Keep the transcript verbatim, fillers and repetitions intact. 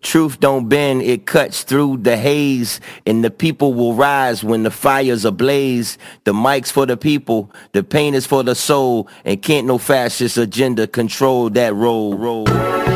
Truth don't bend, it cuts through the haze, and the people will rise when the fires ablaze. The mic's for the people, the pain is for the soul, and can't no fascist agenda control that role.